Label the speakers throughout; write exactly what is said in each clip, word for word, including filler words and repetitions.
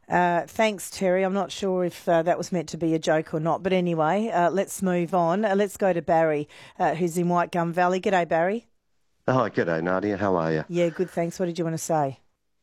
Speaker 1: Uh, thanks, Terry. I'm not sure if uh, that was meant to be a joke or not, but anyway, uh, let's move on. Uh, let's go to Barry, uh, who's in White Gum Valley. G'day, Barry.
Speaker 2: Oh, g'day, Nadia. How are you?
Speaker 1: Yeah, good, thanks. What did you want to say?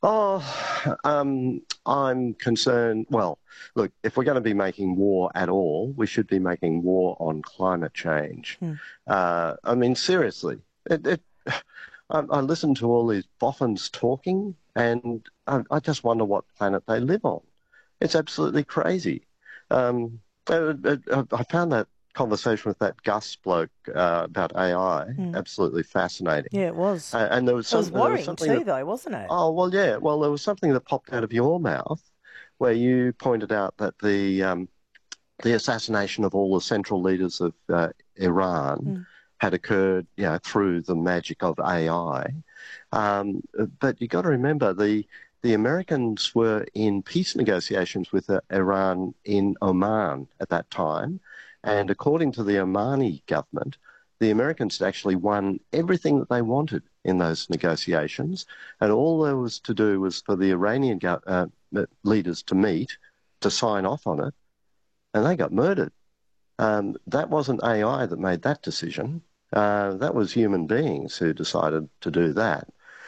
Speaker 2: Oh, um, I'm concerned. Well, look, if we're going to be making war at all, we should be making war on climate change. Hmm. Uh, I mean, seriously, it, it, I, I listen to all these boffins talking, and I, I just wonder what planet they live on. It's absolutely crazy. Um, I, I, I found that conversation with that Gus bloke uh, about A I mm. absolutely fascinating.
Speaker 1: Yeah, it was.
Speaker 2: Uh, and there was, some,
Speaker 1: it was worrying
Speaker 2: there was
Speaker 1: too,
Speaker 2: that,
Speaker 1: though, wasn't it?
Speaker 2: Oh, well, yeah. Well, there was something that popped out of your mouth where you pointed out that the um, the assassination of all the central leaders of uh, Iran mm. had occurred, you know, through the magic of A I. Um, but you've got to remember the the Americans were in peace negotiations with uh, Iran in Oman at that time. And according to the Omani government, the Americans had actually won everything that they wanted in those negotiations. And all there was to do was for the Iranian go- uh, leaders to meet, to sign off on it, and they got murdered. Um, that wasn't A I that made that decision. Uh, that was human beings who decided to do that.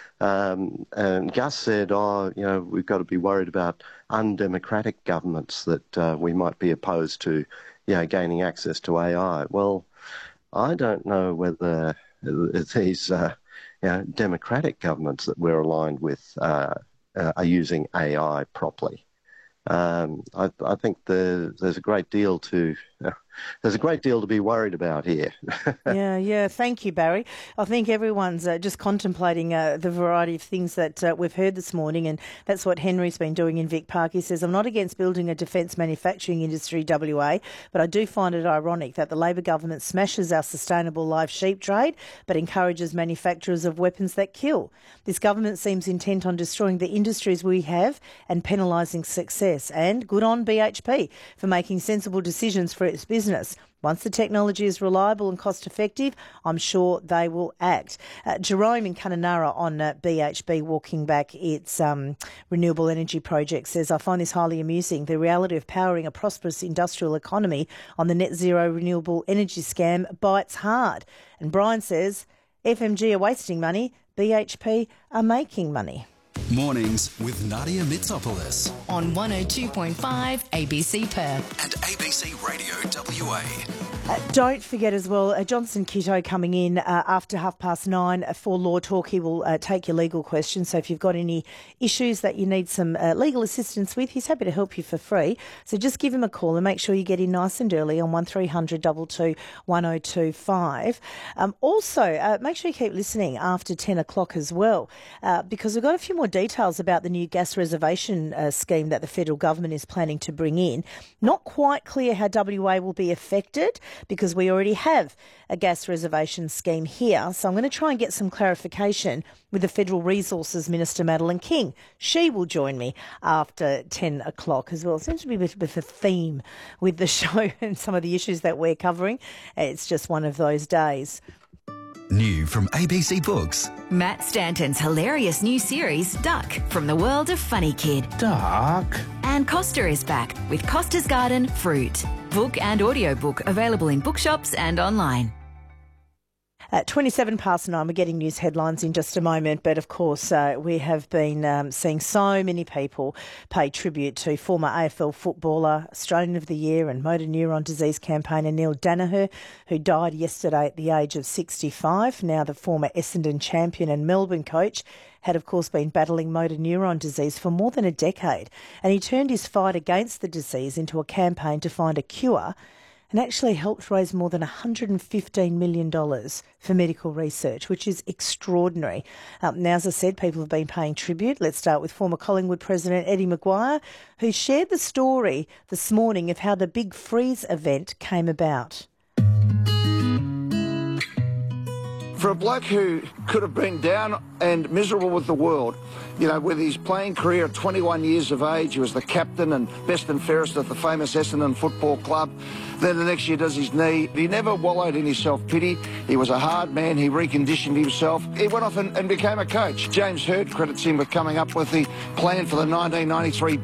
Speaker 2: Um, and Gus said, oh, you know, we've got to be worried about undemocratic governments that uh, we might be opposed to, you know, gaining access to A I. Well, I don't know whether these, uh, you know, democratic governments that we're aligned with uh, uh, are using A I properly. Um, I, I think the, there's a great deal to uh, there's a great deal to be worried about here.
Speaker 1: yeah, yeah. Thank you, Barry. I think everyone's uh, just contemplating uh, the variety of things that uh, we've heard this morning, and that's what Henry's been doing in Vic Park. He says, I'm not against building a defence manufacturing industry, W A, but I do find it ironic that the Labor government smashes our sustainable live sheep trade, but encourages manufacturers of weapons that kill. This government seems intent on destroying the industries we have and penalising success. And good on B H P for making sensible decisions for its business. Once the technology is reliable and cost effective, I'm sure they will act. Uh, Jerome in Kununurra on uh, B H P walking back its um, renewable energy project says, I find this highly amusing. The reality of powering a prosperous industrial economy on the net zero renewable energy scam bites hard. And Brian says, F M G are wasting money, B H P are making money.
Speaker 3: Mornings with Nadia Mitsopoulos
Speaker 4: on one oh two point five A B C Perth
Speaker 3: and A B C Radio W A.
Speaker 1: Uh, don't forget as well, uh, Johnson Kitto coming in uh, after half past nine for Law Talk. He will uh, take your legal questions. So if you've got any issues that you need some uh, legal assistance with, he's happy to help you for free. So just give him a call and make sure you get in nice and early on one three hundred two two one oh two five. Um, also, uh, make sure you keep listening after ten o'clock as well, uh, because we've got a few more details about the new gas reservation uh, scheme that the federal government is planning to bring in. Not quite clear how W A will be affected, because we already have a gas reservation scheme here. So I'm going to try and get some clarification with the Federal Resources Minister, Madeleine King. She will join me after ten o'clock as well. It seems to be a bit of a theme with the show and some of the issues that we're covering. It's just one of those days.
Speaker 3: New from A B C Books.
Speaker 4: Matt Stanton's hilarious new series, Duck, from the world of Funny Kid.
Speaker 5: Duck.
Speaker 4: And Costa is back with Costa's Garden Fruit. Book and audiobook available in bookshops and online.
Speaker 1: At twenty-seven past nine, we're getting news headlines in just a moment, but of course uh, we have been um, seeing so many people pay tribute to former A F L footballer, Australian of the Year and motor neuron disease campaigner Neil Daniher, who died yesterday at the age of sixty-five. Now the former Essendon champion and Melbourne coach had of course been battling motor neuron disease for more than a decade, and he turned his fight against the disease into a campaign to find a cure, and actually helped raise more than one hundred fifteen million dollars for medical research, which is extraordinary. Um, now, as I said, people have been paying tribute. Let's start with former Collingwood president Eddie Maguire, who shared the story this morning of how the Big Freeze event came about.
Speaker 6: For a bloke who could have been down and miserable with the world, you know, with his playing career at twenty-one years of age, he was the captain and best and fairest at the famous Essendon Football Club. Then the next year does his knee. He never wallowed in his self-pity. He was a hard man. He reconditioned himself. He went off and, and became a coach. James Hird credits him with coming up with the plan for the nineteen ninety-three